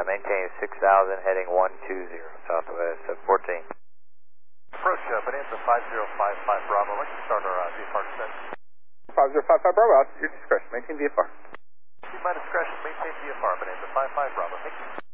maintain 6,000, heading 120, southwest 14. Approach Bonanza 5055 Bravo. Let's start our VFR descent. 5055 Bravo, out at your discretion. Maintain VFR. To my discretion, maintain VFR, Bonanza 55 Bravo. Thank you.